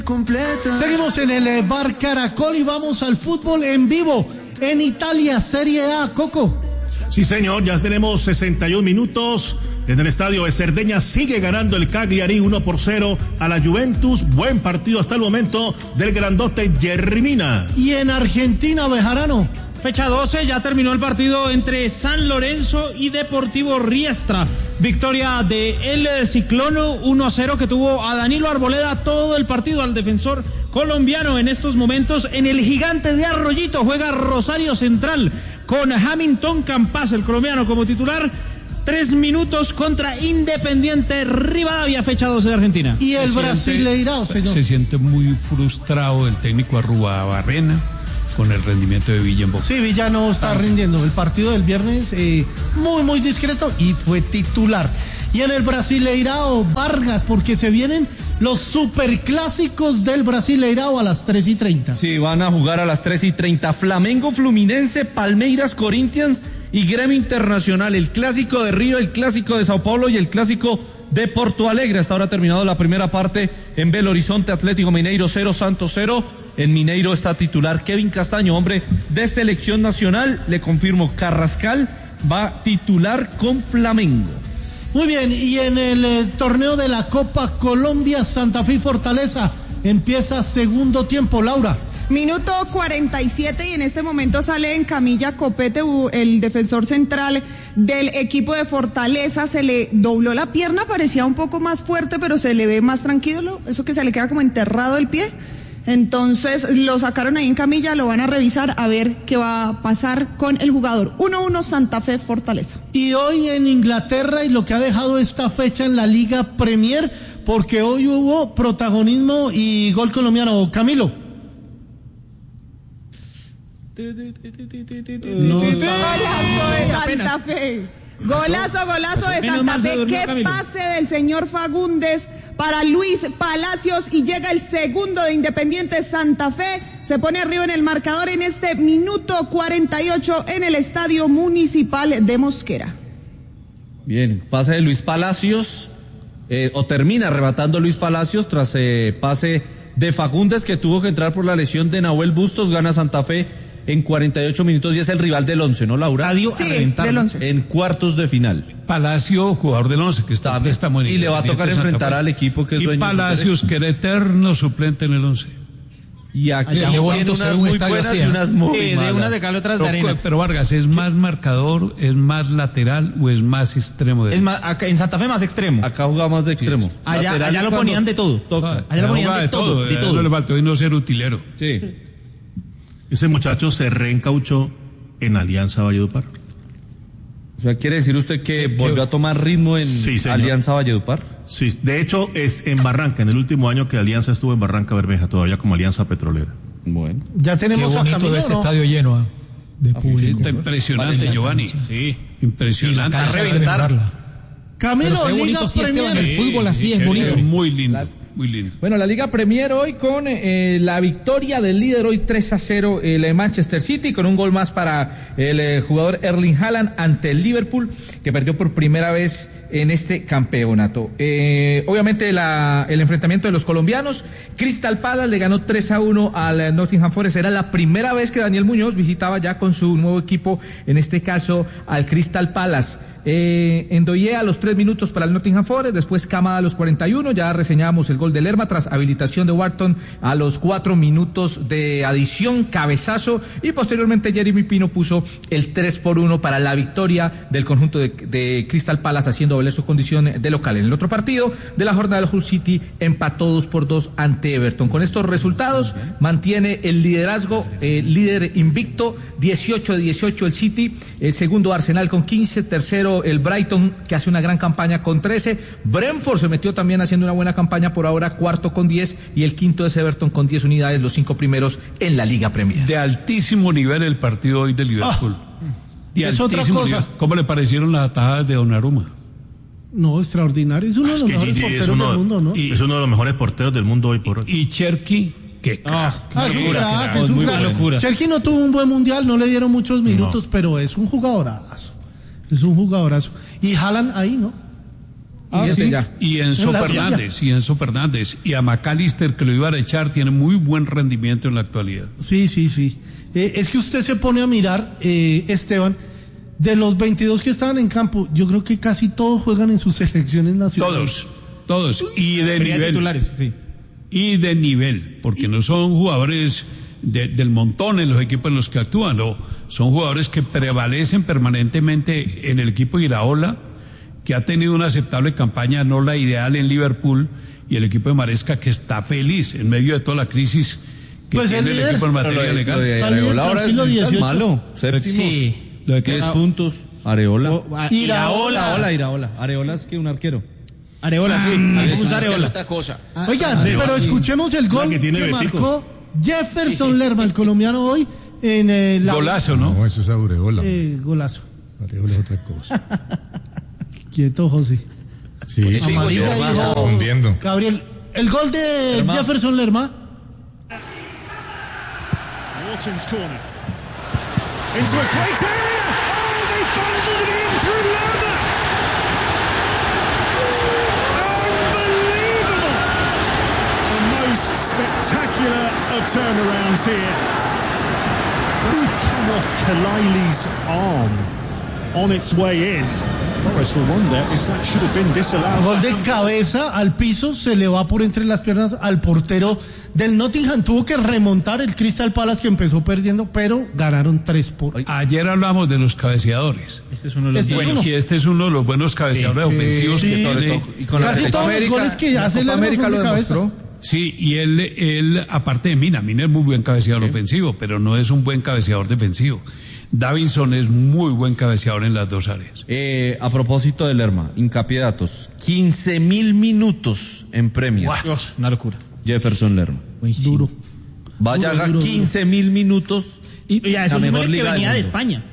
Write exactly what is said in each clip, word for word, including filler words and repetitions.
Completa. Seguimos en el eh, Bar Caracol y vamos al fútbol en vivo en Italia, Serie A. Coco. Sí, señor, ya tenemos sesenta y un minutos. En el estadio de Cerdeña sigue ganando el Cagliari uno por cero a la Juventus. Buen partido hasta el momento del grandote Jerry Mina. Y en Argentina, Bejarano. Fecha doce, ya terminó el partido entre San Lorenzo y Deportivo Riestra. Victoria de el Ciclono uno a cero que tuvo a Danilo Arboleda todo el partido, al defensor colombiano. En estos momentos en el Gigante de Arroyito juega Rosario Central con Hamilton Campas, el colombiano, como titular. Tres minutos contra Independiente Rivadavia, fecha doce de Argentina. Y el Brasileirao, señor. Se siente muy frustrado el técnico Arruabarrena con el rendimiento de Villa en Boca. Sí, Villa no está rindiendo. El partido del viernes eh, muy, muy discreto y fue titular. Y en el Brasileirao, Vargas, porque se vienen los superclásicos del Brasileirao a las tres y treinta. Sí, van a jugar a las tres y treinta. Flamengo, Fluminense, Palmeiras, Corinthians y Gremio Internacional. El clásico de Río, el clásico de Sao Paulo y el clásico de Porto Alegre. Hasta ahora ha terminado la primera parte en Belo Horizonte, Atlético Mineiro cero, Santos cero. En Mineiro está titular Kevin Castaño, hombre de selección nacional. Le confirmo, Carrascal va titular con Flamengo. Muy bien, y en el eh, torneo de la Copa Colombia, Santa Fe y Fortaleza, empieza segundo tiempo, Laura. Minuto cuarenta y siete y en este momento sale en camilla Copete, el defensor central del equipo de Fortaleza. Se le dobló la pierna, parecía un poco más fuerte, pero se le ve más tranquilo, eso que se le queda como enterrado el pie. Entonces lo sacaron ahí en camilla, lo van a revisar a ver qué va a pasar con el jugador. uno uno Santa Fe Fortaleza. Y hoy en Inglaterra, y lo que ha dejado esta fecha en la Liga Premier, porque hoy hubo protagonismo y gol colombiano. Camilo. No. Golazo de Santa Fe. Golazo, golazo de Santa Fe. Qué pase del señor Fagundes para Luis Palacios y llega el segundo de Independiente Santa Fe. Se pone arriba en el marcador en este minuto cuarenta y ocho en el Estadio Municipal de Mosquera. Bien, pase de Luis Palacios, eh, o termina arrebatando Luis Palacios tras eh, pase de Fagundes, que tuvo que entrar por la lesión de Nahuel Bustos. Gana Santa Fe en cuarenta y ocho minutos y es el rival del once, ¿no, Laura? Sí, del once. En cuartos de final. Palacio, jugador del once, que está, está muy y le va a tocar enfrentar al equipo que es y dueño. Palacios, que era eterno suplente en el once. Y aquí Allá bonito unas muy buenas y unas muy sí, malas. de unas de cal, otras de arena. Pero, pero Vargas, ¿es más marcador, es más lateral o es más extremo? De es más, acá, en Santa Fe más extremo. Acá jugaba más de extremo. Sí. Allá, allá lo ponían de todo. Toca. Allá lo ponían de, de todo. todo. De todo. No le faltó y no ser utilero. Sí. Ese muchacho se reencauchó en Alianza Valledupar. O sea, ¿quiere decir usted que volvió a tomar ritmo en sí, Alianza Valledupar? Sí, de hecho es en Barranca, en el último año que Alianza estuvo en Barranca Bermeja, todavía como Alianza Petrolera. Bueno. Ya tenemos Qué bonito a Camilo, ese ¿no? estadio lleno, ¿eh? De público. Está impresionante, Giovanni. Sí. Impresionante. A reventarla. Camilo, Liga Premier. El fútbol así es bonito. Muy lindo. Muy lindo. Bueno, la Liga Premier hoy con eh, la victoria del líder hoy tres a cero el Manchester City, con un gol más para el eh, jugador Erling Haaland ante el Liverpool, que perdió por primera vez en este campeonato. Eh, obviamente la, el enfrentamiento de los colombianos, Crystal Palace le ganó tres a uno al Nottingham Forest. Era la primera vez que Daniel Muñoz visitaba ya con su nuevo equipo, en este caso al Crystal Palace. Eh, Endoye a los tres minutos para el Nottingham Forest, después Kamada a los cuarenta y uno, ya reseñábamos el gol de Lerma tras habilitación de Wharton a los cuatro minutos de adición, cabezazo, y posteriormente Jeremy Pino puso el tres por uno para la victoria del conjunto de, de Crystal Palace, haciendo valer su condición de local. En el otro partido de la jornada, el Hull City empató dos por dos ante Everton. Con estos resultados mantiene el liderazgo, eh, líder invicto, dieciocho de dieciocho el City, el segundo Arsenal con quince, tercero el Brighton, que hace una gran campaña con trece, Brentford se metió también haciendo una buena campaña por ahora, cuarto con diez, y el quinto es Everton con diez unidades, los cinco primeros en la Liga Premier. De altísimo nivel el partido hoy de Liverpool. Ah, de es otra cosa. Nivel. ¿Cómo le parecieron las atajadas de Donnarumma? No, extraordinario, es uno de los es mejores Gigi porteros es uno, del mundo, ¿no? Y, es uno de los mejores porteros del mundo hoy por hoy. Y Cherky, que ah, ah, es un crack, es un muy crack. locura. Cherky no tuvo un buen mundial, no le dieron muchos minutos, no. Pero es un jugadorazo. Es un jugadorazo. Y Haaland ahí, ¿no? Ah, Sí, sí, sí. ya. Y Enzo En la Fernández, y Enzo Fernández, y a McAllister, que lo iban a echar, tiene muy buen rendimiento en la actualidad. Sí, sí, sí. Eh, es que usted se pone a mirar, eh, Esteban, de los veintidós que estaban en campo, yo creo que casi todos juegan en sus selecciones nacionales. Todos, todos, y de Sería nivel. titulares, sí. Y de nivel, porque no son jugadores de- del montón en los equipos en los que actúan, no, son jugadores que prevalecen permanentemente en el equipo Iraola, que ha tenido una aceptable campaña, no la ideal en Liverpool, y el equipo de Maresca, que está feliz en medio de toda la crisis que Pues el tiene el líder. equipo en materia Pero lo de- legal. lo de Está líder Areola ahora tranquilo, es tan dieciocho. malo. Séptimo. Sí. Lo de que diez es- puntos. Areola. O- a- Iraola. Iraola, Iraola. Areola es que un arquero. Areola, sí. Alfonso Es Areola. otra cosa. Oiga, pero escuchemos el gol que que, tiene Betico. marcó Jefferson Lerma, el colombiano hoy, en eh, la... Golazo, ¿no? No, eso es Aureola. Eh, golazo. Aureola es otra cosa. Quieto, José. Sí, Eso digo yo, Amarilla, hermano. hijo confundiendo. Gabriel, el gol de Lerma. Jefferson Lerma. Morton's corner. Into a great area. Oh, they bundled it in through Lerma. Unbelievable. The most spectacular of turnarounds here. Does it come off Kalai's arm on its way in? Forrest will wonder if that should have been disallowed. Gol de cabeza al piso, se le va por entre las piernas al portero del Nottingham. Tuvo que remontar el Crystal Palace, que empezó perdiendo, pero ganaron tres por. Ayer hablamos de los cabeceadores. Este es uno de los Este es buenos. uno. Y este es uno de los buenos cabeceadores Sí, ofensivos sí, que sobre tiene. todo. Y con la Casi Copa todos los América- goles que la hace Copa Lerma América son de lo cabeza. demostró. Sí, y él, él, aparte de Mina, Mina es muy buen cabeceador ofensivo, pero no es un buen cabeceador defensivo. Davinson es muy buen cabeceador en las dos áreas. Eh, a propósito de Lerma, hincapié de datos. quince mil minutos en Premier. Uf, una locura. Jefferson Lerma. Duro. Vaya, Duro, haga duro, quince mil minutos. Y, y a eso la mejor supone que liga del venía de mundo. España.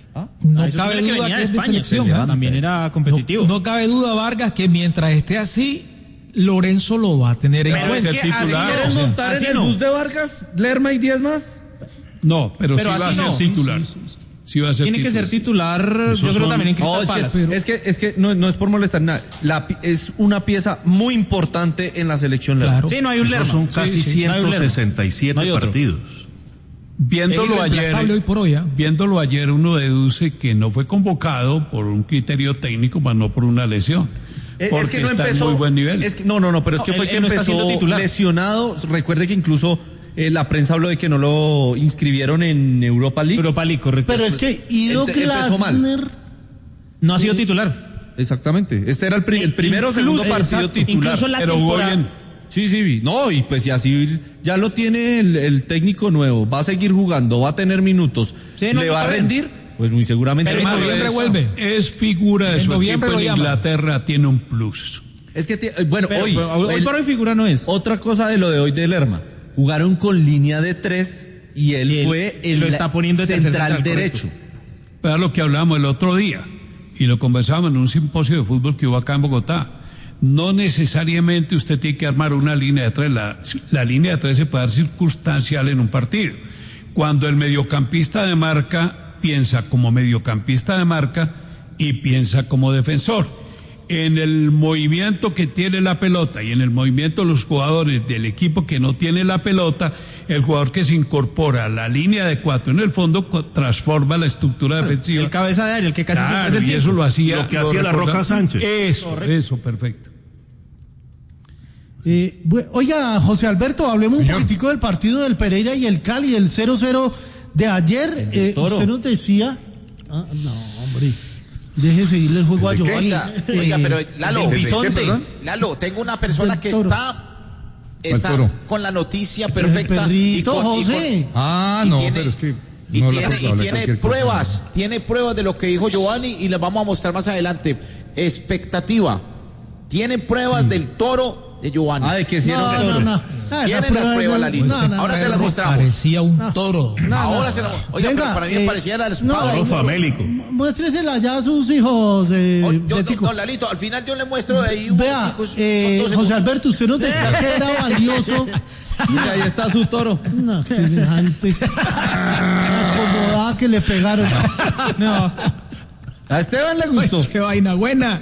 No A eso cabe supone que duda venía que de es de España. selección. También era competitivo. No, no cabe duda, Vargas, que mientras esté así, Lorenzo lo va a tener en Pero cuenta. es que así titular. no, ¿Quieres montar así en el no. bus de Vargas, Lerma y diez más? No, pero, Pero sí va a así ser no. titular. Sí va a ser Tiene que titular. ser titular, Esos yo creo son- también en No, Crystal es Palace. que, es que, es que no, no es por molestar nada. La, pi- es una pieza muy importante en la selección Lerma. Claro. Sí, no hay un Lerma. Esos son Sí, casi sí, sí, no hay un ciento Lerma. sesenta y siete No hay otro. partidos. Viéndolo Es irreemplazable hoy ayer, por hoy, ¿ah? viéndolo ayer, uno deduce que no fue convocado por un criterio técnico, más no por una lesión. Eh, Porque es que no está empezó. en muy buen nivel. Es que, no, no, no, pero es No, que fue él- que él no está empezó siendo titular. lesionado. Recuerde que incluso eh, la prensa habló de que no lo inscribieron en Europa League. Europa League, correcto. Pero es que Ido Ente- empezó mal. Glasner. no ha sido titular. Exactamente. Este era el, pri- el primero o segundo Incluso- partido exacto. titular. Incluso la pero jugó temporada- bien. Sí, sí, no, y pues y así ya lo tiene el, el técnico nuevo, va a seguir jugando, va a tener minutos, Sí, no, le va a está bien. rendir, pues muy seguramente. Pero le va a en noviembre rendir. vuelve. Es figura de En su noviembre equipo lo en llama. Inglaterra, tiene un plus. Es que, tie- eh, bueno, Pero, hoy, pero hoy el- por hoy figura no es. otra cosa de lo de hoy de Lerma, jugaron con línea de tres y él, Y él- fue y el lo está poniendo de tercer central, central, derecho. Pero lo que hablamos el otro día, y lo conversábamos en un simposio de fútbol que hubo acá en Bogotá. No necesariamente usted tiene que armar una línea de tres. La, la línea de tres se puede dar circunstancial en un partido. Cuando el mediocampista de marca piensa como mediocampista de marca y piensa como defensor. En el movimiento que tiene la pelota y en el movimiento de los jugadores del equipo que no tiene la pelota, el jugador que se incorpora a la línea de cuatro en el fondo co- transforma la estructura defensiva. El cabeza de área, el que casi Claro, siempre es el y eso cinco. lo hacía Lo que hacía la recorda- Roca Sánchez. Eso, eso, perfecto. Eh, bu- oiga, José Alberto, hablemos un poquitico del partido del Pereira y el Cali, el cero cero de ayer. Eh, Toro. usted nos decía... Ah, no, hombre. Deje seguirle el juego a Giovanni. Oiga, Eh, oiga, pero Lalo, ¿El bisonte? perdón? Lalo, tengo una persona Del que Toro. está, está Toro? con la noticia Pero el perfecta. perrito, y con- y con- José. Ah, y no, tiene- pero es que y no tiene, habla- y habla tiene cualquier cosa. pruebas, tiene pruebas de lo que dijo Giovanni y las vamos a mostrar más adelante. Expectativa. Tiene pruebas del Toro de Giovanni. Ah, de que si era un No, toro. no, no. Ah, esa Tienen las prueba pruebas, es- Lalito. no, no, Ahora no, se las no. mostramos. Parecía un toro. No, Ahora no. se las Oiga, Venga, pero para mí me eh, parecía la no, espada. Toro famélico. Muéstresela ya a sus hijos, eh, Oh, yo, Betico. don Lalito, al final yo le muestro ahí un Vea, momentico, son eh, dos José segundos. Alberto, usted nos decía que era valioso. Y ahí está su toro. No, semejante. La acomodada que le pegaron. No. A Esteban le gustó. Qué vaina buena.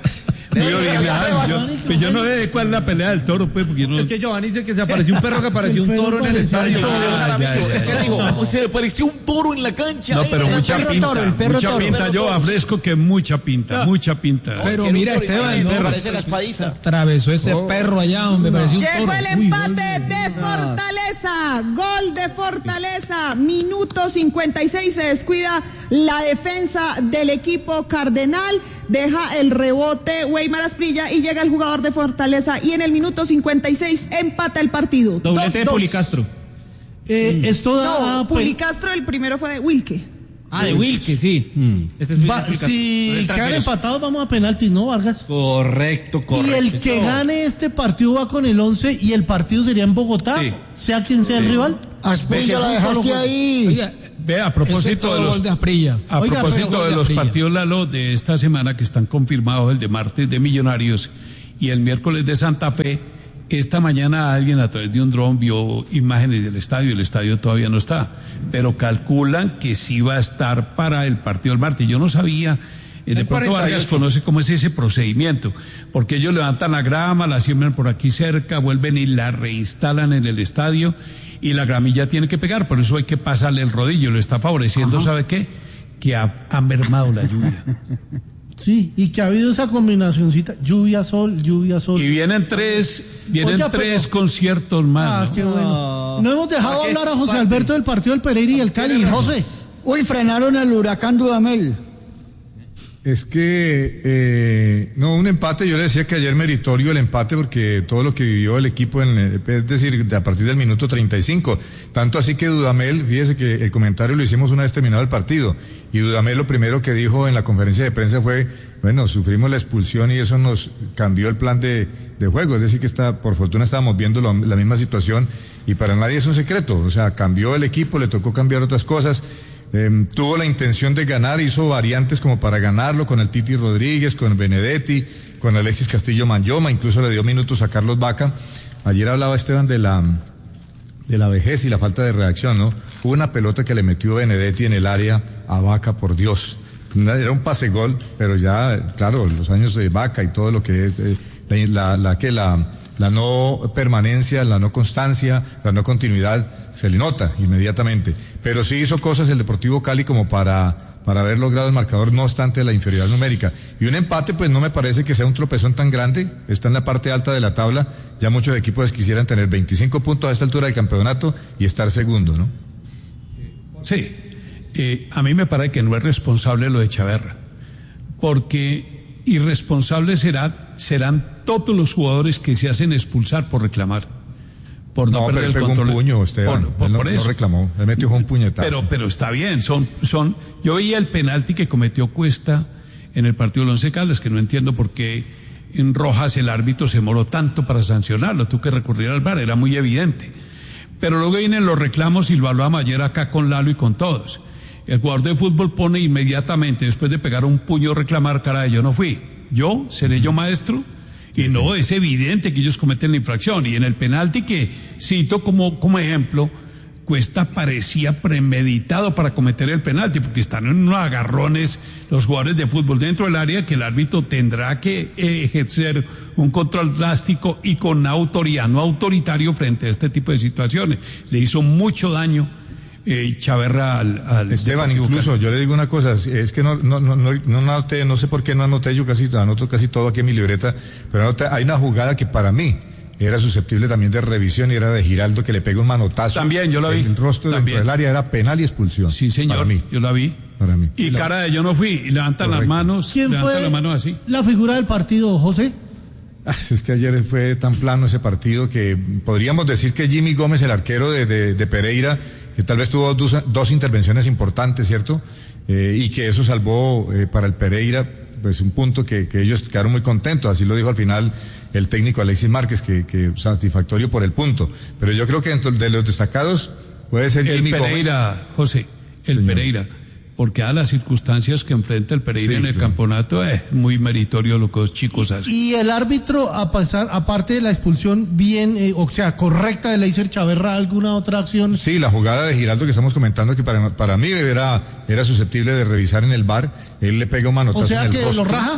Yo, yo, pues yo no sé de cuál es la pelea del toro, pues, porque yo no... Es que Giovanni dice que se apareció un perro que apareció un toro en el estadio. Ah, ya, ya, ya. Es que dijo, se apareció un toro en la cancha. No, pero eh, mucha el perro pinta, toro, el perro mucha toro. pinta. Yo afresco que mucha pinta, mucha pinta. Pero Quiero mira, un toro, Esteban, me no, parece la espadita. atravesó ese perro allá, hombre, parecía un Llegó toro. el Uy, empate gol. de Fortaleza, gol de Fortaleza, minuto cincuenta y seis, se descuida la defensa del equipo cardenal, deja el rebote Weimar Asprilla y llega el jugador de Fortaleza y en el minuto cincuenta y seis empata el partido. Doblete de Pulicastro. Eh, esto da... No, Pulicastro, el primero fue de Wilke. Ah, de Wilke, sí. Este es Va- Pulicastro. si Los quedan extranjeros. empatados, vamos a penaltis, ¿no, Vargas? Correcto, correcto. Y el que gane este partido va con el once y el partido sería en Bogotá, Sí. sea quien sea el rival. Asprilla la dejaste ahí. Oiga, Ve, a ese propósito de todo los... gol de Asprilla. A Oiga, propósito pero gol de de los Asprilla. partidos Lalo de esta semana que están confirmados, el de martes de Millonarios y el miércoles de Santa Fe, esta mañana alguien a través de un dron vio imágenes del estadio, el estadio todavía no está, pero calculan que sí va a estar para el partido del martes. Yo no sabía, eh, de El pronto cuarenta y Vargas ocho. conoce cómo es ese procedimiento, porque ellos levantan la grama, la siembran por aquí cerca, vuelven y la reinstalan en el estadio y la gramilla tiene que pegar, por eso hay que pasarle el rodillo, lo está favoreciendo, ¿sabe qué? Que ha, ha mermado la lluvia. Sí, y que ha habido esa combinacioncita, lluvia, sol, lluvia, sol. Y vienen tres, vienen Oiga, tres pero- conciertos más. Ah, ¿no? qué bueno. No hemos dejado ¿Para qué? hablar a José ¿Para Alberto del partido del Pereira y el Cali. José. Uy, frenaron el huracán Dudamel. Es que, eh, no, un empate, yo le decía que ayer meritorio el empate porque todo lo que vivió el equipo, en, eh, es decir, a partir del minuto treinta y cinco, tanto así que Dudamel, fíjese que el comentario lo hicimos una vez terminado el partido, y Dudamel lo primero que dijo en la conferencia de prensa fue, bueno, sufrimos la expulsión y eso nos cambió el plan de, de juego, es decir que está, por fortuna estábamos viendo lo- la misma situación y para nadie es un secreto, o sea, cambió el equipo, le tocó cambiar otras cosas. Eh, tuvo la intención de ganar, hizo variantes como para ganarlo con el Titi Rodríguez, con Benedetti, con Alexis Castillo Manyoma, incluso le dio minutos a Carlos Vaca. Ayer hablaba Esteban de la de la vejez y la falta de reacción, ¿no? Hubo una pelota que le metió Benedetti en el área a Vaca, por Dios. Era un pase gol, pero ya, claro, los años de Vaca y todo lo que es eh, la, la, la que la la no permanencia, la no constancia, la no continuidad, se le nota inmediatamente. Pero sí hizo cosas el Deportivo Cali como para, para haber logrado el marcador, no obstante la inferioridad numérica. Y un empate, pues no me parece que sea un tropezón tan grande, está en la parte alta de la tabla, ya muchos equipos quisieran tener veinticinco puntos a esta altura del campeonato y estar segundo, ¿no? Sí, eh, a mí me parece que no es responsable lo de Chaverra, porque irresponsables será, serán todos los jugadores que se hacen expulsar por reclamar, por no, No, perder pero él el pegó control. un puño, Esteban, Por, por- él no, por no eso. reclamó, él metió un puñetazo. Pero, pero está bien, son, son, yo veía el penalti que cometió Cuesta en el partido del Once Caldas, que no entiendo por qué en Rojas el árbitro se demoró tanto para sancionarlo, tuvo que recurrir al V A R, era muy evidente. Pero luego vienen los reclamos y lo hablamos ayer acá con Lalo y con todos. El jugador de fútbol pone inmediatamente, después de pegar un puño, reclamar, caray, yo no fui. Yo, seré yo maestro. Y no, es evidente que ellos cometen la infracción. Y en el penalti que cito como, como ejemplo, Cuesta parecía premeditado para cometer el penalti, porque están en unos agarrones los jugadores de fútbol dentro del área que el árbitro tendrá que eh, ejercer un control drástico y con autoridad, no autoritario frente a este tipo de situaciones. Le hizo mucho daño eh, Chaverra al, al Esteban, Deportivo incluso Cali. yo le digo una cosa, es que no no no no, no anoté, no sé por qué no anoté, yo casi anoto casi todo aquí en mi libreta, pero anoté, hay una jugada que para mí era susceptible también de revisión y era de Giraldo que le pega un manotazo. También, yo la vi. El rostro También. dentro del área era penal y expulsión. Sí, señor, Para mí. yo la vi. Para mí. Y La- cara de yo no fui, y levantan las Correcto. manos, ¿Quién levantan fue las manos así. la figura del partido, José? Ah, Es que ayer fue tan plano ese partido que podríamos decir que Jimmy Gómez, el arquero de, de, de Pereira, que tal vez tuvo dos, dos intervenciones importantes, ¿cierto? Eh, y que eso salvó eh, para el Pereira, pues un punto que, que ellos quedaron muy contentos, así lo dijo al final el técnico Alexis Márquez, que, que satisfactorio por el punto. Pero yo creo que dentro de los destacados puede ser El Jimmy Pereira, Gómez. José, el Señor. Pereira, porque a las circunstancias que enfrenta el Pereira Sí, en el claro. campeonato, es muy meritorio lo que los chicos hacen. Y el árbitro, a pasar, aparte de la expulsión bien, eh, o sea, correcta de Leiser Chaverra, ¿alguna otra acción? Sí, la jugada de Giraldo que estamos comentando que para, para mí era, era susceptible de revisar en el V A R, él le pega un manotazo O sea en el que rostro. lo raja.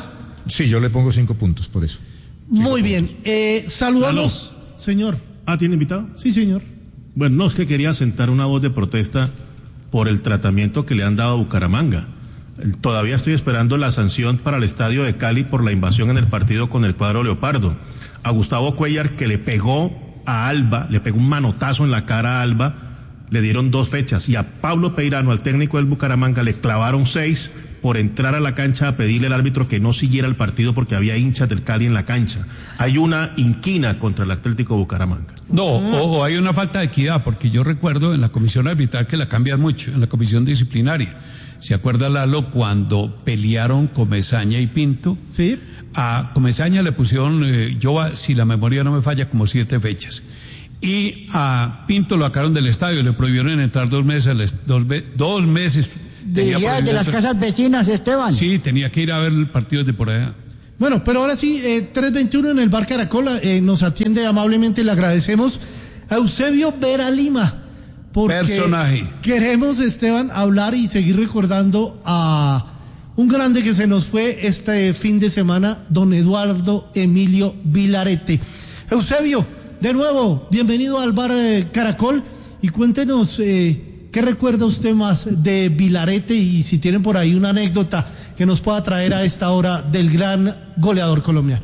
Sí, yo le pongo cinco puntos por eso. Muy bien. Eh, saludamos, Aló. señor. Ah, ¿tiene invitado? Sí, señor. Bueno, no, es que quería sentar una voz de protesta por el tratamiento que le han dado a Bucaramanga. Todavía estoy esperando la sanción para el estadio de Cali por la invasión en el partido con el cuadro Leopardo. A Gustavo Cuellar, que le pegó a Alba, le pegó un manotazo en la cara a Alba, le dieron dos fechas. Y a Pablo Peirano, al técnico del Bucaramanga, le clavaron seis por entrar a la cancha a pedirle al árbitro que no siguiera el partido porque había hinchas del Cali en la cancha. Hay una inquina contra el Atlético Bucaramanga. No, ojo, hay una falta de equidad, porque yo recuerdo en la comisión arbitral que la cambian mucho, en la comisión disciplinaria. ¿Se acuerda, Lalo, cuando pelearon Comesaña y Pinto? Sí. A Comesaña le pusieron, eh, yo, si la memoria no me falla, como siete fechas. Y a Pinto lo sacaron del estadio, le prohibieron entrar dos meses, dos, dos meses. Diría de las casas vecinas, Esteban. Sí, tenía que ir a ver el partido de por allá. Bueno, pero ahora sí, eh, tres veintiuno en el Bar Caracol, eh, nos atiende amablemente, le agradecemos a Eusebio Vera Lima. Porque personaje. Queremos, Esteban, hablar y seguir recordando a un grande que se nos fue este fin de semana, don Eduardo Emilio Vilarete. Eusebio, de nuevo, bienvenido al Bar eh, Caracol y cuéntenos eh, qué recuerda usted más de Vilarete y si tienen por ahí una anécdota que nos pueda traer a esta hora del gran goleador colombiano.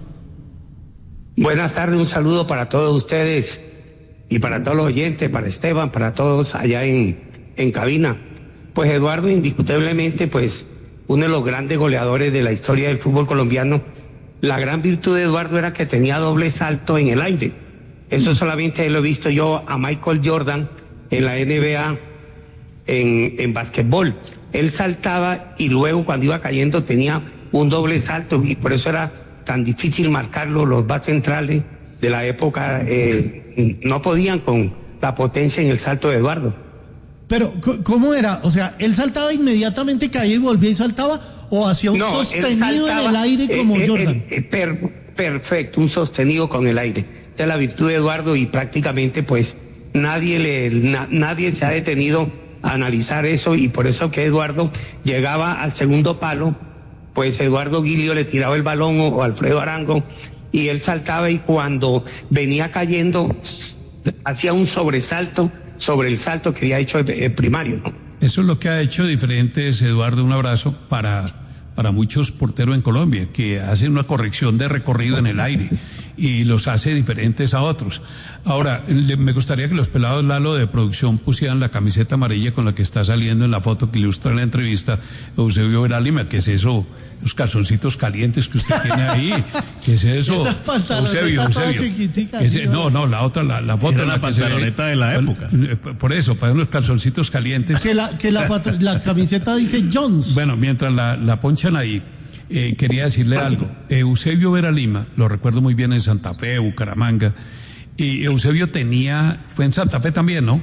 Buenas tardes, un saludo para todos ustedes y para todos los oyentes, para Esteban, para todos allá en, en cabina. Pues Eduardo, indiscutiblemente, pues uno de los grandes goleadores de la historia del fútbol colombiano. La gran virtud de Eduardo era que tenía doble salto en el aire. Eso solamente lo he visto yo a Michael Jordan en la N B A en, en básquetbol. Él saltaba y luego cuando iba cayendo tenía un doble salto y por eso era tan difícil marcarlo. Los backs centrales de la época eh, no podían con la potencia en el salto de Eduardo. Pero, ¿cómo era? O sea, ¿él saltaba inmediatamente, caía y volvía y saltaba? ¿O hacía un no, sostenido saltaba, en el aire como eh, Jordan? Eh, eh, per, perfecto, un sostenido con el aire. Esta es la virtud de Eduardo y prácticamente pues nadie, le, na, nadie se ha detenido a analizar eso y por eso que Eduardo llegaba al segundo palo, pues Eduardo Guilio le tiraba el balón o, o Alfredo Arango y él saltaba y cuando venía cayendo hacía un sobresalto sobre el salto que había hecho el, el primario, ¿no? Eso es lo que ha hecho diferentes, Eduardo, un abrazo para, para muchos porteros en Colombia, que hacen una corrección de recorrido en el aire y los hace diferentes a otros. Ahora, le, me gustaría que los pelados Lalo de producción pusieran la camiseta amarilla con la que está saliendo en la foto que ilustra la entrevista Eusebio Vera Lima. ¿Qué es eso? Los calzoncitos calientes que usted tiene ahí. ¿Qué es eso? Eusebio, Eusebio. Es, no, no, la otra, la, la foto. Era la pantaloneta de la época. Por eso, para unos calzoncitos calientes. Que la, que la, la camiseta dice Jones. Bueno, mientras la, la ponchan ahí, eh, quería decirle algo. Eusebio Vera Lima, lo recuerdo muy bien en Santa Fe, Bucaramanga. Y Eusebio tenía, fue en Santa Fe también, ¿no?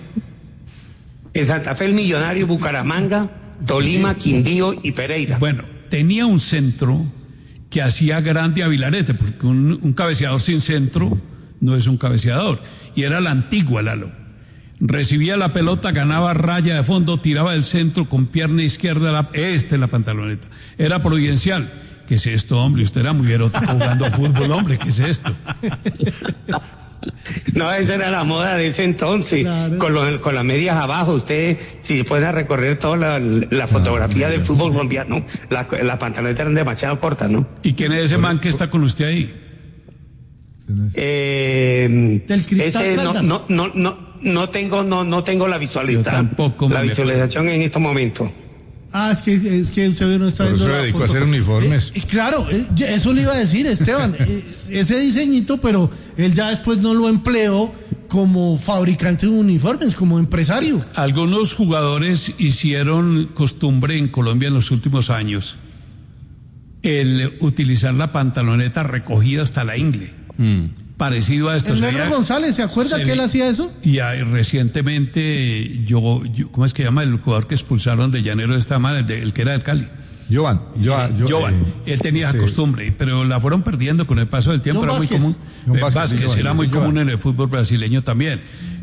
En Santa Fe, el Millonario, Bucaramanga, Tolima, Quindío y Pereira. Bueno, tenía un centro que hacía grande a Vilarete, porque un, un cabeceador sin centro no es un cabeceador. Y era la antigua, Lalo. Recibía la pelota, ganaba raya de fondo, tiraba del centro con pierna izquierda, la, este la pantaloneta. Era providencial. ¿Qué es esto, hombre? Usted era muy erótico jugando fútbol, hombre. ¿Qué es esto? No, esa era la moda de ese entonces, claro. con, lo, con las medias abajo. Usted, si puede recorrer toda la, la fotografía del fútbol colombiano, las la pantalonetas eran demasiado cortas, ¿no? ¿Y quién es ese man que está con usted ahí? Eh, Del Cristal ese no, no, no, no, no tengo, no, no tengo la visualización. Tampoco la visualización en estos momentos. Ah, es que, es que usted no está Por viendo eso la dedicó foto. A hacer uniformes. Eh, claro, eh, eso le iba a decir, Esteban. eh, ese diseñito, pero él ya después no lo empleó como fabricante de uniformes, como empresario. Algunos jugadores hicieron costumbre en Colombia en los últimos años el utilizar la pantaloneta recogida hasta la ingle. Mm. Parecido a esto. El Negro González, ¿se acuerda que él hacía eso? Y hay, recientemente, yo, yo, ¿cómo es que llama el jugador que expulsaron de Llanero de esta madre, el, de, el que era del Cali? Jovan, Jovan, eh, Jovan. Eh, él tenía sí. costumbre, pero la fueron perdiendo con el paso del tiempo. Era muy común. Eh, Vázquez, Vázquez era muy Jovan. común en el fútbol brasileño también.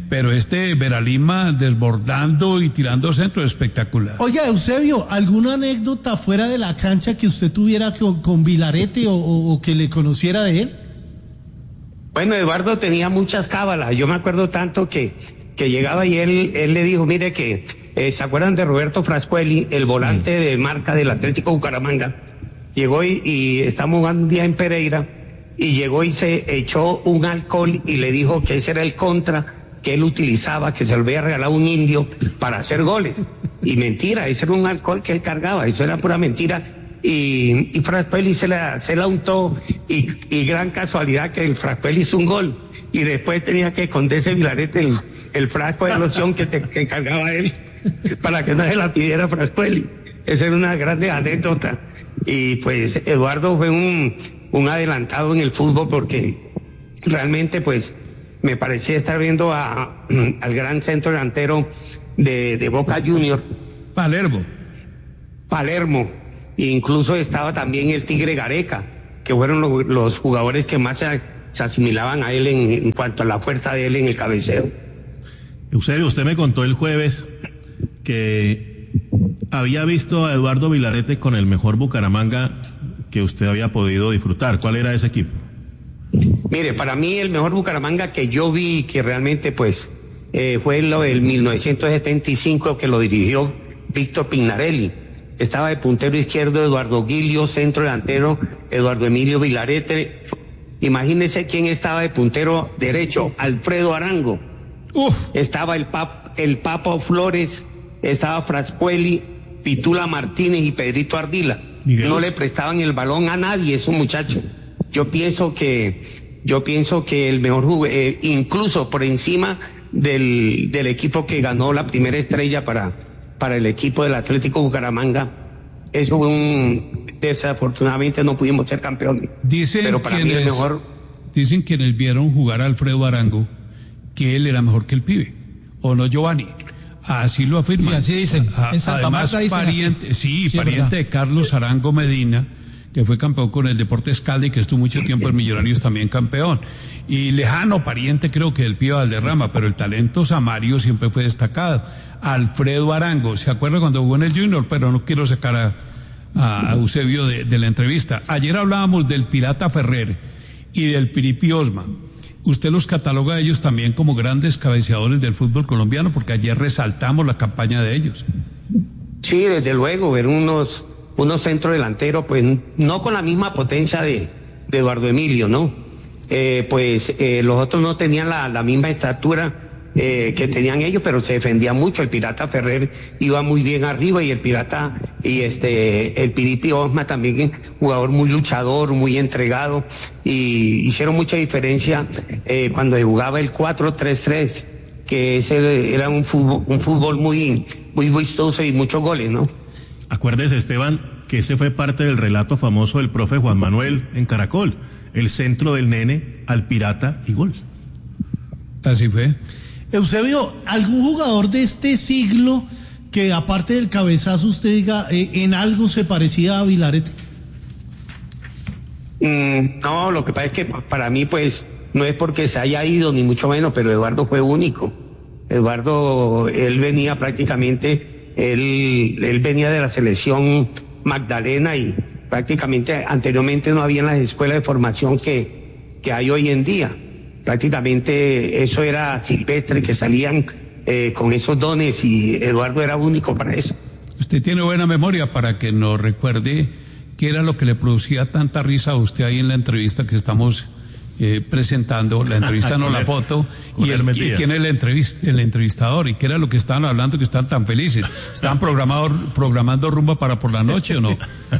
pero este Veralima desbordando y tirando centro espectacular. Oye, Eusebio, ¿alguna anécdota fuera de la cancha que usted tuviera con, con Vilarete o, o, o que le conociera de él? Bueno, Eduardo tenía muchas cábalas. Yo me acuerdo tanto que, que llegaba y él, él le dijo, mire que, eh, ¿se acuerdan de Roberto Frascuelli, el volante mm. de marca del Atlético Bucaramanga? Llegó y, y estamos jugando un día en Pereira y llegó y se echó un alcohol y le dijo que ese era el contra que él utilizaba, que se lo había regalado un indio para hacer goles. Y mentira, ese era un alcohol que él cargaba, eso era pura mentira. Y, y Frascuelli se la, se la untó y, y gran casualidad que el Frascuelli hizo un gol. Y después tenía que esconderse Vilarete el, el frasco de loción que, te, que cargaba él para que no se la pidiera Frascuelli. Esa era una grande anécdota. Y pues Eduardo fue un, un adelantado en el fútbol porque realmente pues me parecía estar viendo a, al gran centro delantero de, de Boca Junior. Palermo. Palermo. E incluso estaba también el Tigre Gareca, que fueron los, los jugadores que más se, se asimilaban a él en, en cuanto a la fuerza de él en el cabeceo. Eusebio, usted me contó el jueves que había visto a Eduardo Vilarete con el mejor Bucaramanga que usted había podido disfrutar. ¿Cuál era ese equipo? Mire, para mí el mejor Bucaramanga que yo vi, que realmente pues eh, fue lo del mil novecientos setenta y cinco, que lo dirigió Víctor Pignarelli. Estaba de puntero izquierdo Eduardo Guilio, centro delantero Eduardo Emilio Vilarete. Imagínese quién estaba de puntero derecho, Alfredo Arango. Uf. Estaba el, pap, el Papo Flores, estaba Frascuelli, Pitula Martínez y Pedrito Ardila. Miguel. No le prestaban el balón a nadie, esos muchachos. Yo pienso que, yo pienso que el mejor jugador, eh, incluso por encima del, del equipo que ganó la primera estrella para, para el equipo del Atlético Bucaramanga, eso fue un, desafortunadamente no pudimos ser campeones. Dicen pero para quienes, mí el mejor. Dicen quienes vieron jugar a Alfredo Arango que él era mejor que el pibe, ¿o no, Giovanni? Así lo afirman. Sí, así dicen. A, en Santa además, Marta dicen pariente, así. sí, sí, pariente de Carlos Arango Medina, que fue campeón con el Deportes Cali, que estuvo mucho tiempo en Millonarios, también campeón. Y lejano pariente creo que del Pío Valderrama, pero el talento Samario siempre fue destacado. Alfredo Arango, ¿se acuerda cuando jugó en el Junior? Pero no quiero sacar a, a Eusebio de, de la entrevista. Ayer hablábamos del Pirata Ferrer y del Piripi Osma. ¿Usted los cataloga a ellos también como grandes cabeceadores del fútbol colombiano? Porque ayer resaltamos la campaña de ellos. Sí, desde luego, ver unos, unos centros delanteros, pues no con la misma potencia de, de Eduardo Emilio, ¿no? Eh, pues eh, los otros no tenían la, la misma estatura eh, que tenían ellos, pero se defendía mucho. El Pirata Ferrer iba muy bien arriba y el Pirata y este el Piripi Osma también, jugador muy luchador, muy entregado, y hicieron mucha diferencia eh, cuando jugaba el cuatro tres tres, que ese era un fútbol, un fútbol muy, muy vistoso y muchos goles, ¿no? Acuérdese, Esteban, que ese fue parte del relato famoso del profe Juan Manuel en Caracol, el centro del nene al Pirata y gol. Así fue. Eusebio, ¿algún jugador de este siglo que aparte del cabezazo usted diga eh, en algo se parecía a Vilarete? Mm, no, lo que pasa es que para mí pues no es porque se haya ido ni mucho menos, pero Eduardo fue único. Eduardo, él venía prácticamente, él, él venía de la selección Magdalena y prácticamente anteriormente no había en las escuelas de formación que, que hay hoy en día. Prácticamente eso era silvestre, que salían eh, con esos dones, y Eduardo era único para eso. Usted tiene buena memoria para que nos recuerde qué era lo que le producía tanta risa a usted ahí en la entrevista que estamos eh, presentando, la entrevista no la foto, y, el, y quién es el, entrevist, el entrevistador, y qué era lo que estaban hablando, que están tan felices. ¿Estaban programado, programando rumba para por la noche o no?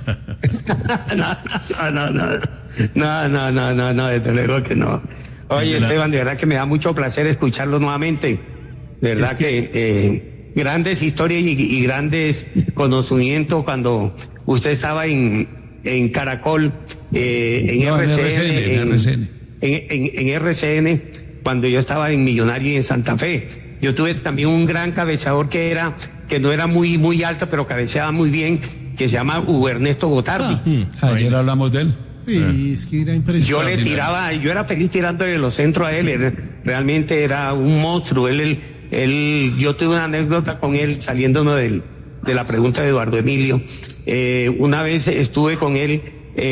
no, no, no, no, no, no, no, no, desde luego que no. Oye, Esteban, de verdad que me da mucho placer escucharlo nuevamente. De verdad es que, que eh, grandes historias y, y grandes conocimientos cuando usted estaba en, en Caracol, eh, en, no, R C N, en, R C N, en, en, en, en R C N, cuando yo estaba en Millonario y en Santa Fe. Yo tuve también un gran cabeceador que era, que no era muy, muy alto, pero cabeceaba muy bien, que se llama Hugo Ernesto Gotardi. Ah, ayer hablamos de él. Sí, es que era impresionante. Yo le tiraba, yo era feliz tirándole los centros a él, era, realmente era un monstruo. Él, él, él, yo tuve una anécdota con él saliéndonos del, de la pregunta de Eduardo Emilio. Eh, una vez estuve con él,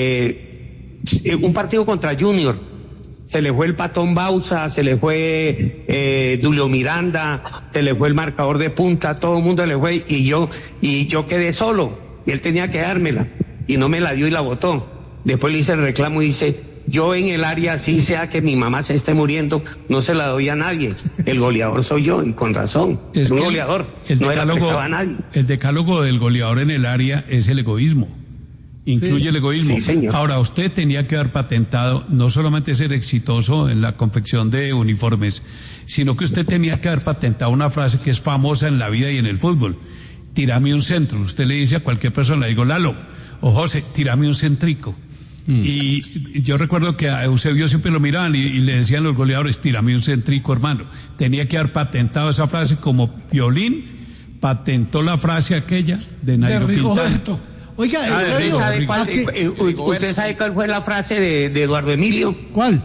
eh, un partido contra Junior, se le fue el Patón Bausa, se le fue eh, Julio Miranda, se le fue el marcador de punta, todo el mundo le fue, y yo, y yo quedé solo, y él tenía que dármela, y no me la dio y la botó. Después le hice el reclamo y dice, yo en el área, así sea que mi mamá se esté muriendo, no se la doy a nadie. El goleador soy yo, y con razón. Es un goleador, el no decálogo, era prestado a nadie. El decálogo del goleador en el área es el egoísmo. Incluye sí. el egoísmo. Sí, señor. Ahora, usted tenía que haber patentado no solamente ser exitoso en la confección de uniformes, sino que usted tenía que haber patentado una frase que es famosa en la vida y en el fútbol. Tírame un centro. Usted le dice a cualquier persona, le digo, Lalo o José, tírame un centrico. Mm. Y yo recuerdo que a Eusebio siempre lo miraban y, y le decían los goleadores, tírame un centrico, hermano. Tenía que haber patentado esa frase como Piolín patentó la frase aquella de Nairo Quintana. Oiga, ah, ¿usted, sabe cuál, que... ¿usted sabe cuál fue la frase de, de Eduardo Emilio? ¿Cuál?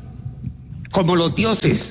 Como los dioses.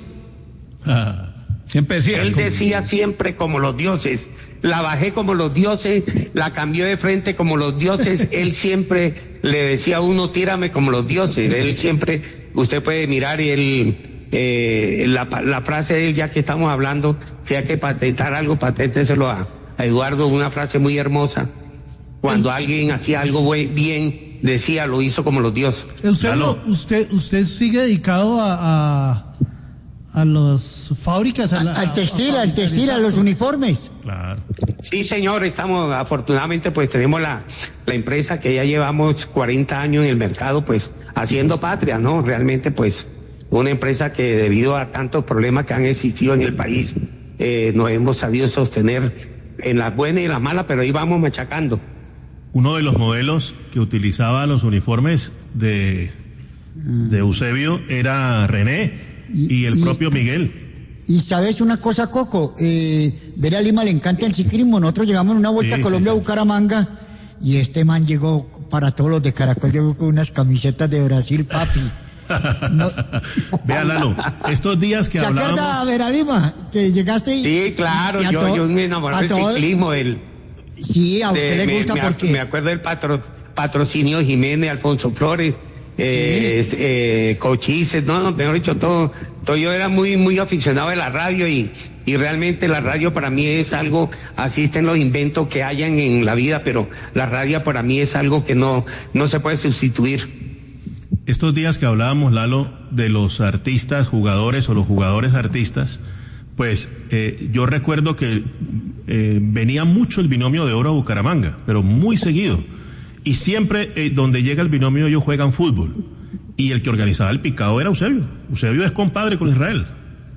Ah, siempre decía. Él decía siempre como los dioses. La bajé como los dioses, la cambió de frente como los dioses. Él siempre le decía a uno, tírame como los dioses. Él siempre, usted puede mirar y él, eh, la, la frase de él, ya que estamos hablando, si hay que patentar algo, paténteselo a, a Eduardo, una frase muy hermosa. Cuando alguien hacía algo bien, decía, lo hizo como los dioses. Eusebio, usted, usted sigue dedicado a, a, a las fábricas, a la, al textil, a, a al textil, a los uniformes. Claro. Sí, señor, estamos, afortunadamente, pues tenemos la, la empresa que ya llevamos cuarenta años en el mercado, pues haciendo patria, ¿no? Realmente, pues, una empresa que debido a tantos problemas que han existido en el país, eh, nos hemos sabido sostener en las buenas y en las malas, pero ahí vamos machacando. Uno de los modelos que utilizaba los uniformes de, de Eusebio era René y, y el y, propio Miguel. Y sabes una cosa, Coco, eh, ver a Lima le encanta el ciclismo. Nosotros llegamos en una vuelta sí, a Colombia sí, sí. a Bucaramanga y este man llegó para todos los de Caracol, llegó con unas camisetas de Brasil, papi. No. Vea, Lalo, estos días que ¿Se hablamos... ¿Se acuerda, Vera Lima, que llegaste? Y, sí, claro, yo, todo, yo me enamoré del todo... ciclismo, el... Sí, a usted de, le gusta me, porque... Me acuerdo del patro, patrocinio Jiménez, Alfonso Flores, eh, sí. eh, Cochices, no, no, mejor dicho, todo, todo. Yo era muy, muy aficionado de la radio y, y realmente la radio para mí es algo, asisten los inventos que hayan en la vida, pero la radio para mí es algo que no, no se puede sustituir. Estos días que hablábamos, Lalo, de los artistas, jugadores o los jugadores artistas, pues eh, yo recuerdo que eh, venía mucho el binomio de oro a Bucaramanga, pero muy seguido. Y siempre eh, donde llega el binomio ellos juegan fútbol. Y el que organizaba el picado era Eusebio. Eusebio es compadre con Israel.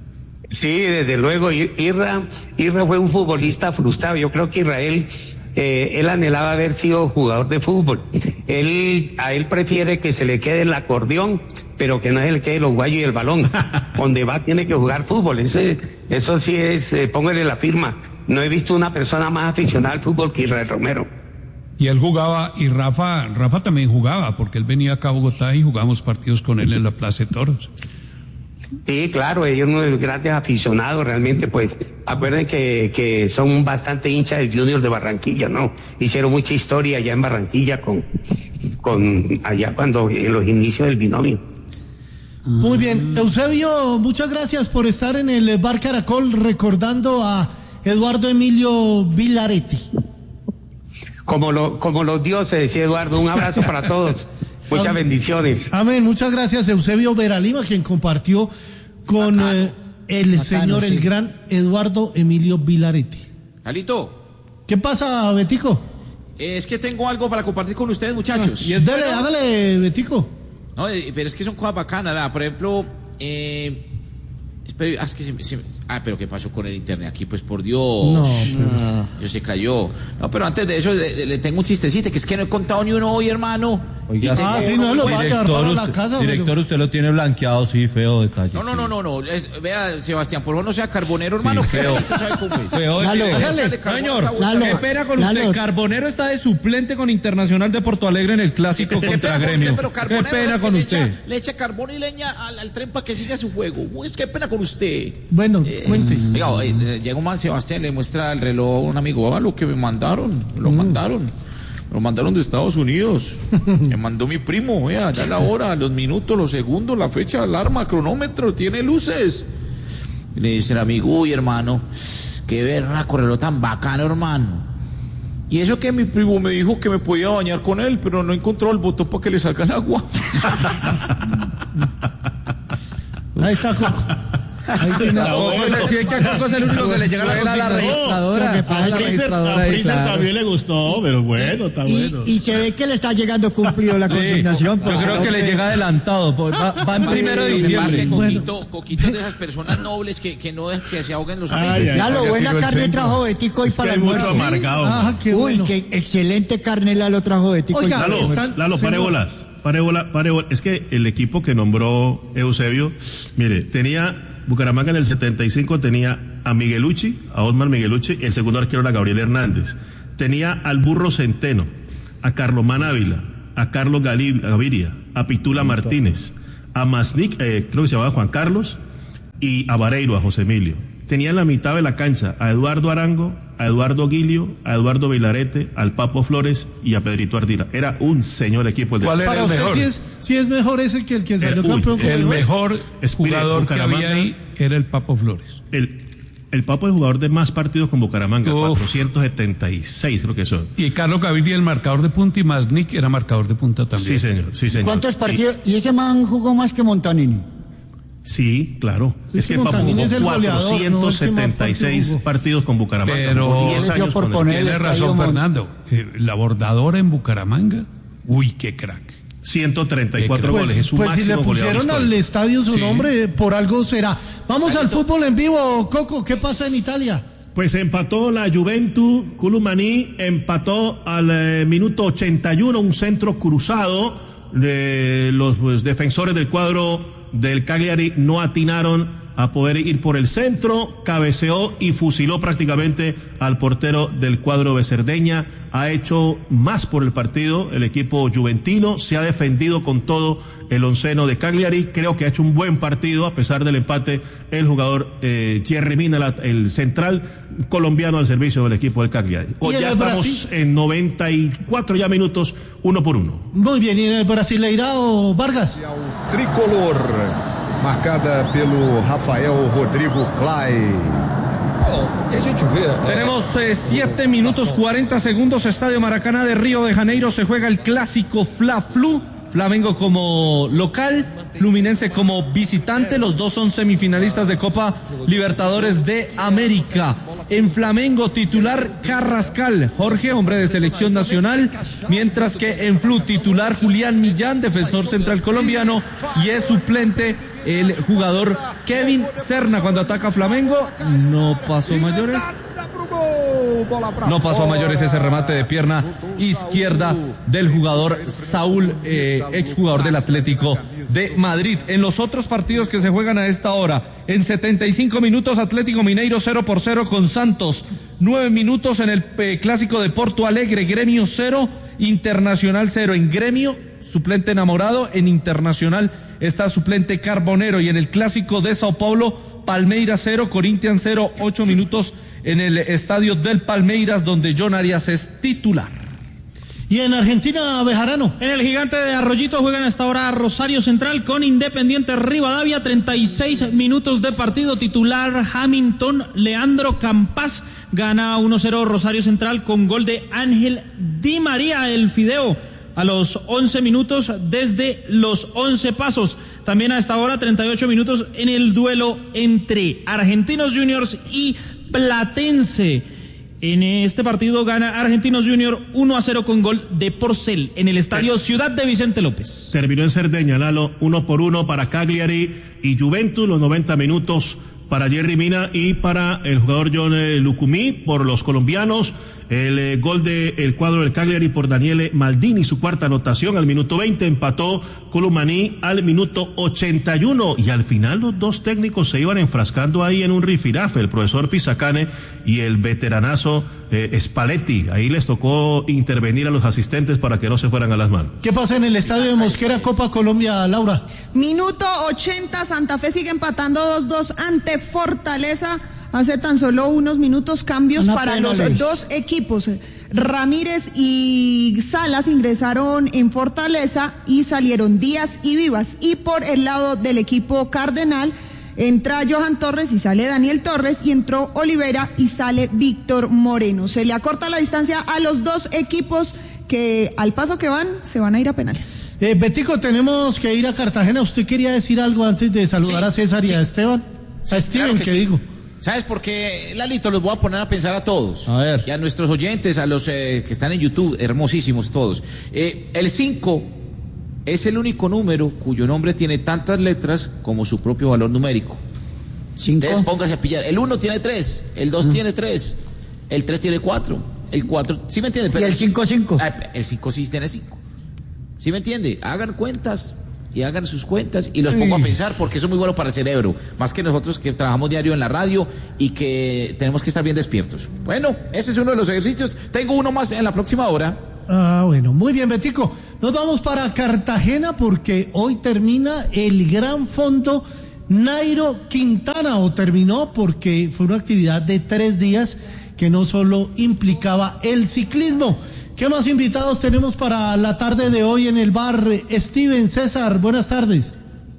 Sí, desde luego. Irra, Irra fue un futbolista frustrado. Yo creo que Israel, eh, él anhelaba haber sido jugador de fútbol. Él, a él prefiere que se le quede el acordeón, pero que no se le quede los guayos y el balón. Donde va tiene que jugar fútbol. Eso, eso sí es, eh, póngale la firma. No he visto una persona más aficionada al fútbol que Israel Romero. Y él jugaba, y Rafa, Rafa también jugaba, porque él venía acá a Bogotá y jugábamos partidos con él en la Plaza de Toros. Sí, claro, ellos uno de los grandes aficionados, realmente, pues, acuerden que, que son bastante hinchas del Junior de Barranquilla, ¿no? Hicieron mucha historia allá en Barranquilla con, con, allá cuando, en los inicios del binomio. Muy bien, Eusebio, muchas gracias por estar en el Bar Caracol recordando a Eduardo Emilio Villaretti. Como, lo, como los dioses, decía Eduardo. Un abrazo para todos. Muchas bendiciones. Amén. Muchas gracias, Eusebio Veralima, quien compartió con eh, el Bacano, señor, sí. el gran Eduardo Emilio Villaretti. Alito. ¿Qué pasa, Betico? Eh, es que tengo algo para compartir con ustedes, muchachos. Y es dale, bueno. hágale, Betico. No, pero es que son cosas bacanas, ¿verdad? Por ejemplo, eh, espera, es que se, se, Ah, pero ¿qué pasó con el internet aquí? Pues por Dios. No, pero... Yo se cayó. No, pero antes de eso le, le tengo un chistecito, que es que no he contado ni uno hoy, hermano. Oiga, ah, sí, no, lo va a llevar para la casa. Director, pero... usted lo tiene blanqueado, sí, feo detalle. No, no, no, no, no. Es, vea, Sebastián, por favor no sea carbonero, hermano. Sí, feo. Usted sabe cómo es. Feo, Lalo, señor, Lalo, qué pena con Lalo. usted. Carbonero está de suplente con Internacional de Porto Alegre en el clásico contra Gremio. Usted, qué pena con le usted. Echa, le echa carbón y leña al, al tren para que siga su fuego. Uy, qué pena con usted. Bueno, eh, cuente. Diga, eh, llega un man, Sebastián, le muestra el reloj a un amigo. Ah, lo que me mandaron, lo mm. mandaron. Me lo mandaron de Estados Unidos. Me mandó mi primo, vea, ya la hora, los minutos, los segundos, la fecha, alarma, cronómetro, tiene luces. Y le dice el amigo, uy, hermano, qué berraco reloj tan bacano, hermano. Y eso que mi primo me dijo que me podía bañar con él, pero no encontró el botón para que le salga el agua. Ahí está Coco. Ahí tiene a Coco. Si es que a Coco es el único que le llega la, la registradora. No, a Freezer, a Freezer claro. también le gustó, pero bueno, está y, bueno. Y se ve que le está llegando cumplido la consignación. Sí, yo creo que le llega adelantado. Va, va en primero de diciembre. Que Coquito, Coquito es de esas personas nobles que, que no que se ahoguen los amigos. Lalo, buena carne trajo de tico hoy para el almuerzo. Ah, Uy, bueno. Qué excelente carne Lalo trajo de tico. Oiga, Lalo, están, Lalo, pare bolas. Pare bola, pare bola. Es que el equipo que nombró Eusebio, mire, tenía Bucaramanga en el setenta y cinco tenía a Miguelucci, a Osmar Miguelucci, el segundo arquero era Gabriel Hernández. Tenía al Burro Centeno, a Carlomán Ávila, a Carlos Gaviria, a Pitula Martínez, a Masnik, eh, creo que se llamaba Juan Carlos, y a Vareiro, a José Emilio. Tenía en la mitad de la cancha a Eduardo Arango, a Eduardo Guilio, a Eduardo Vilarete, al Papo Flores y a Pedrito Ardila. Era un señor equipo. El de... ¿Cuál era Para el usted mejor? Si es, si es mejor ese que el que salió Uy, campeón. El con mejor jugador que Bucaramanga, había ahí era el Papo Flores. El, el Papo es jugador de más partidos con Bucaramanga, Uf. cuatrocientos setenta y seis creo que son. Y Carlos Gaviria el marcador de punta y Masnik era marcador de punta también. Sí, señor. Sí, señor. ¿Cuántos partidos? Sí. ¿Y ese man jugó más que Montanini? Sí, claro. Es, es que, que Papo jugó cuatrocientos setenta y seis no partidos con Bucaramanga. Pero diez años por con poner tiene razón Fernando. Eh, la bordadora en Bucaramanga. Uy, qué crack. ciento treinta y cuatro pues, goles. Es su pues máximo si le pusieron al estadio su sí. nombre, por algo será. Vamos al fútbol en vivo, Coco. ¿Qué pasa en Italia? Pues empató la Juventus, Culumaní empató al eh, minuto ochenta y uno un centro cruzado de los pues, defensores del cuadro del Cagliari no atinaron a poder ir por el centro, cabeceó y fusiló prácticamente al portero del cuadro de Cerdeña. Ha hecho más por el partido el equipo juventino, se ha defendido con todo el onceno de Cagliari, creo que ha hecho un buen partido a pesar del empate el jugador eh, Jerry Mina, el central colombiano al servicio del equipo del Cagliari. Hoy ya estamos Brasil? en noventa y cuatro ya minutos, uno por uno. Muy bien, y en el Brasileirao, Vargas. Tricolor, marcada pelo Rafael Rodrigo Clay. Tenemos siete eh, minutos cuarenta segundos, Estadio Maracaná de Río de Janeiro, se juega el clásico Fla-Flu, Flamengo como local, Fluminense como visitante, los dos son semifinalistas de Copa Libertadores de América. En Flamengo titular Carrascal, Jorge, hombre de selección nacional, mientras que en Flu titular Julián Millán, defensor central colombiano, y es suplente el jugador Kevin Serna. Cuando ataca Flamengo, no pasó mayores. No pasó a mayores ese remate de pierna izquierda del jugador Saúl, eh, exjugador del Atlético de Madrid. En los otros partidos que se juegan a esta hora, en setenta y cinco minutos Atlético Mineiro cero por cero con Santos, nueve minutos en el eh, clásico de Porto Alegre, Gremio cero, Internacional cero. En Gremio, suplente Enamorado, en Internacional está suplente Carbonero, y en el clásico de Sao Paulo, Palmeiras cero, Corinthians cero, ocho minutos en el estadio del Palmeiras, donde John Arias es titular. Y en Argentina, Bejarano. En el Gigante de Arroyito juegan hasta ahora Rosario Central con Independiente Rivadavia, treinta y seis minutos de partido, titular Hamilton Leandro Campas, gana uno cero Rosario Central con gol de Ángel Di María, el Fideo, a los once minutos desde los once pasos. También a esta hora, treinta y ocho minutos en el duelo entre Argentinos Juniors y Platense. En este partido gana Argentinos Junior uno a cero con gol de Porcel en el estadio Ciudad de Vicente López. Terminó en Cerdeña, Lalo, uno por uno para Cagliari y Juventus, los noventa minutos para Jerry Mina y para el jugador John eh, Lucumí por los colombianos. El eh, gol del de cuadro del Cagliari por Daniele Maldini, su cuarta anotación al minuto veinte, empató Colomani al minuto ochenta y uno, y al final los dos técnicos se iban enfrascando ahí en un rifirafe, el profesor Pisacane y el veteranazo eh, Spalletti. Ahí les tocó intervenir a los asistentes para que no se fueran a las manos. ¿Qué pasa en el estadio de Mosquera, Copa Colombia, Laura? Minuto ochenta, Santa Fe sigue empatando dos dos ante Fortaleza. Hace tan solo unos minutos cambios Una para los Luis. dos equipos. Ramírez y Salas ingresaron en Fortaleza y salieron Díaz y Vivas. Y por el lado del equipo Cardenal entra Johan Torres y sale Daniel Torres, y entró Olivera y sale Víctor Moreno. Se le acorta la distancia a los dos equipos que al paso que van se van a ir a penales. Eh, Betico, tenemos que ir a Cartagena. ¿Usted quería decir algo antes de saludar sí, a César y sí. a Esteban? Sí, a Steven, claro que ¿qué sí. digo? ¿Sabes por qué, Lalito? Los voy a poner a pensar a todos. A ver. Y a nuestros oyentes, a los eh, que están en YouTube, hermosísimos todos. Eh, el cinco es el único número cuyo nombre tiene tantas letras como su propio valor numérico. ¿Cinco? Entonces póngase a pillar. El uno tiene tres, el dos mm. tiene tres, el tres tiene cuatro, el cuatro... ¿Sí me entiende? ¿Y el cinco, cinco? El cinco sí tiene cinco. ¿Sí me entiende? Hagan cuentas. Y hagan sus cuentas y los pongo a pensar, porque eso es muy bueno para el cerebro, más que nosotros que trabajamos diario en la radio y que tenemos que estar bien despiertos. Bueno, ese es uno de los ejercicios. Tengo uno más en la próxima hora. Ah, bueno, muy bien, Betico. Nos vamos para Cartagena porque hoy termina el Gran Fondo Nairo Quintana, o terminó porque fue una actividad de tres días que no solo implicaba el ciclismo. ¿Qué más invitados tenemos para la tarde de hoy en el bar? Steven, César, buenas tardes.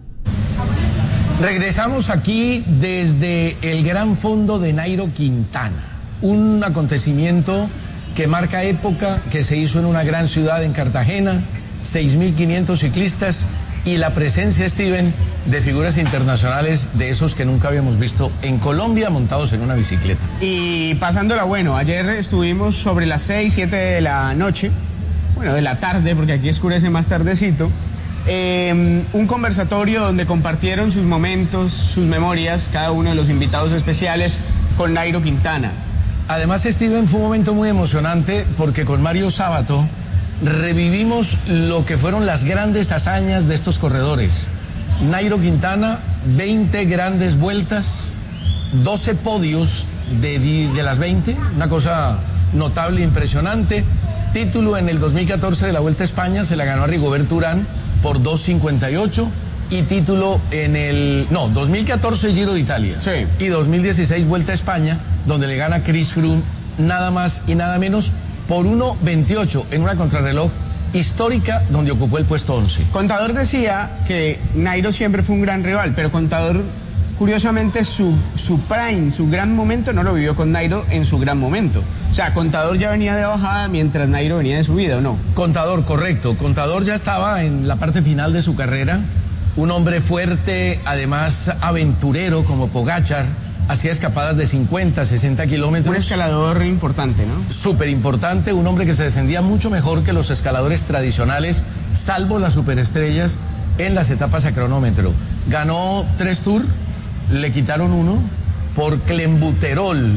Regresamos aquí desde el Gran Fondo de Nairo Quintana, un acontecimiento que marca época, que se hizo en una gran ciudad, en Cartagena, seis mil quinientos ciclistas y la presencia, Steven, de figuras internacionales de esos que nunca habíamos visto en Colombia montados en una bicicleta. Y pasándola bueno, ayer estuvimos sobre las seis, siete de la noche, bueno, de la tarde, porque aquí oscurece más tardecito, eh, un conversatorio donde compartieron sus momentos, sus memorias, cada uno de los invitados especiales con Nairo Quintana. Además, Steven, fue un momento muy emocionante porque con Mario Sábato revivimos lo que fueron las grandes hazañas de estos corredores. Nairo Quintana, veinte grandes vueltas, doce podios de, de las veinte, una cosa notable, impresionante. Título en el dos mil catorce de la Vuelta a España, se la ganó a Rigoberto Urán por dos cincuenta y ocho, y título en el, no, dos mil catorce Giro de Italia, sí. Y dos mil dieciséis Vuelta a España, donde le gana Chris Froome nada más y nada menos por uno veintiocho en una contrarreloj histórica donde ocupó el puesto once. Contador decía que Nairo siempre fue un gran rival, pero Contador, curiosamente, su, su prime, su gran momento no lo vivió con Nairo en su gran momento. O sea, Contador ya venía de bajada mientras Nairo venía de subida, ¿o no? Contador, correcto. Contador ya estaba en la parte final de su carrera, un hombre fuerte, además aventurero como Pogačar, hacía escapadas de cincuenta, sesenta kilómetros. Un escalador importante, ¿no? Súper importante, un hombre que se defendía mucho mejor que los escaladores tradicionales, salvo las superestrellas en las etapas a cronómetro. Ganó tres Tours, le quitaron uno por clenbuterol,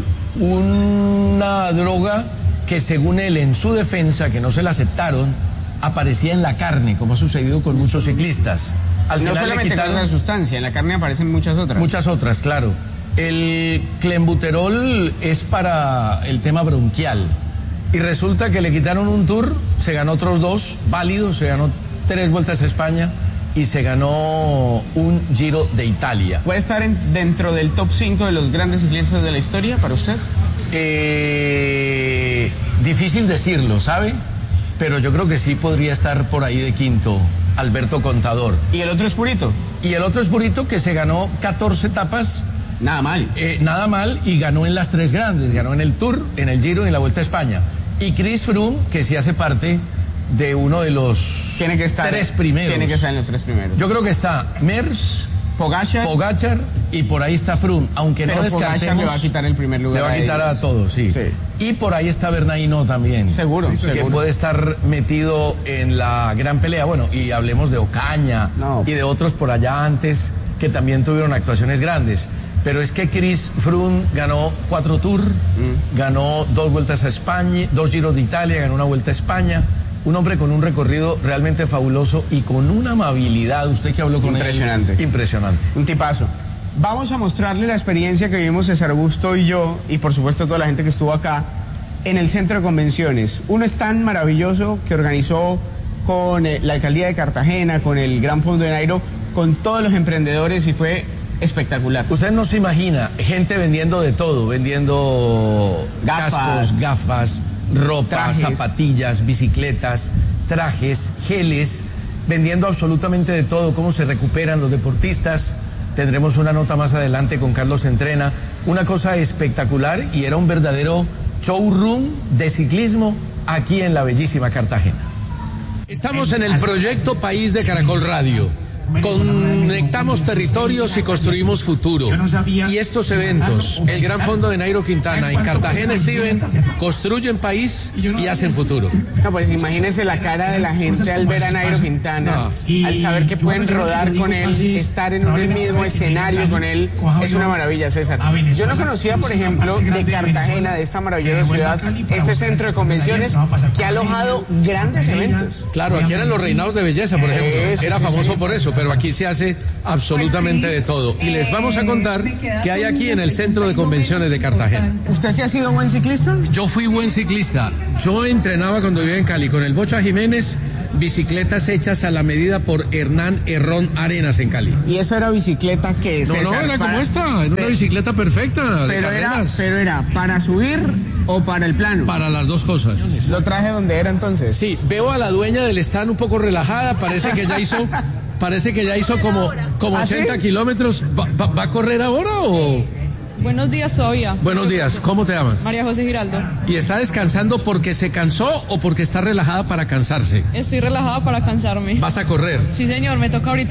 una droga que según él en su defensa, que no se la aceptaron, aparecía en la carne, como ha sucedido con muchos ciclistas. Al no solamente le quitaron la sustancia, en la carne aparecen muchas otras. Muchas otras, claro. El clenbuterol es para el tema bronquial y resulta que le quitaron un Tour, se ganó otros dos válidos, se ganó tres Vueltas a España y se ganó un Giro de Italia. ¿Puede estar en, dentro del top cinco de los grandes ciclistas de la historia para usted? Eh, difícil decirlo, ¿sabe? Pero yo creo que sí podría estar por ahí de quinto, Alberto Contador. ¿Y el otro es Purito? Y el otro es Purito, que se ganó catorce etapas. Nada mal. Eh, nada mal, y ganó en las tres grandes, ganó en el Tour, en el Giro y en la Vuelta a España. Y Chris Froome, que sí hace parte de uno de los tiene que estar, tres primeros. Tiene que estar en los tres primeros. Yo creo que está Merckx, Pogačar, Pogačar y por ahí está Froome, aunque pero no descartemos. Pogačar le va a quitar el primer lugar. Le va a quitar a, a todos, sí. sí. Y por ahí está Bernardino también. Seguro, que seguro. puede estar metido en la gran pelea. Bueno, y hablemos de Ocaña no. y de otros por allá antes que también tuvieron actuaciones grandes. Pero es que Chris Froome ganó cuatro Tours, mm. ganó dos vueltas a España, dos Giros de Italia, ganó una vuelta a España. Un hombre con un recorrido realmente fabuloso y con una amabilidad. Usted que habló con él. Impresionante. Impresionante. Un tipazo. Vamos a mostrarle la experiencia que vivimos César Busto y yo, y por supuesto toda la gente que estuvo acá, en el centro de convenciones. Un stand maravilloso que organizó con eh, la alcaldía de Cartagena, con el Gran Fondo de Nairo, con todos los emprendedores, y fue espectacular. Usted no se imagina, gente vendiendo de todo, vendiendo gafas, cascos, gafas, ropa, trajes, zapatillas, bicicletas, trajes, geles, vendiendo absolutamente de todo, cómo se recuperan los deportistas. Tendremos una nota más adelante con Carlos Entrena. Una cosa espectacular, y era un verdadero showroom de ciclismo aquí en la bellísima Cartagena. Estamos en el proyecto País de Caracol Radio. Conectamos territorios y construimos futuro. Y estos eventos, el Gran Fondo de Nairo Quintana en Cartagena, Steven, construyen país y hacen futuro. No, pues imagínese la cara de la gente al ver a Nairo Quintana, no. al saber que pueden rodar con él, estar en un mismo escenario con él. Es una maravilla, César. Yo no conocía, por ejemplo, de Cartagena, de esta maravillosa ciudad, este centro de convenciones que ha alojado grandes eventos. Claro, aquí eran los reinados de belleza, por ejemplo. Era famoso por eso, pero aquí se hace absolutamente de todo. Y les vamos a contar qué hay aquí en el centro de convenciones de Cartagena. ¿Usted sí ha sido buen ciclista? Yo fui buen ciclista. Yo entrenaba cuando vivía en Cali con el Bocha Jiménez, bicicletas hechas a la medida por Hernán Herrón Arenas en Cali. ¿Y eso era bicicleta qué? No, no, era como esta, era una bicicleta perfecta. Pero era, pero era para subir o para el plano. Para las dos cosas. ¿Lo traje donde era entonces? Sí, veo a la dueña del stand un poco relajada, parece que ya hizo, parece que ya hizo como, como ¿Ah, ochenta sí? kilómetros. ¿Va, va, ¿Va a correr ahora o...? Buenos días todavía. Buenos días, ¿cómo te llamas? María José Giraldo. ¿Y está descansando porque se cansó o porque está relajada para cansarse? Estoy relajada para cansarme. ¿Vas a correr? Sí, señor, me toca ahorita